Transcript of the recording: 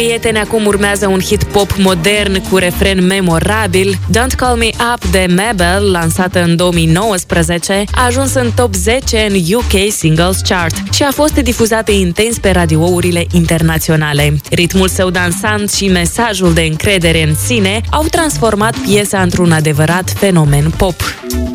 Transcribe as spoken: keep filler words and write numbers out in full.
Prieteni, acum urmează un hit pop modern cu refren memorabil. Don't Call Me Up de Mabel, lansată în două mii nouăsprezece, a ajuns în top zece în U K Singles Chart și a fost difuzată intens pe radiourile internaționale. Ritmul său dansant și mesajul de încredere în sine au transformat piesa într-un adevărat fenomen pop.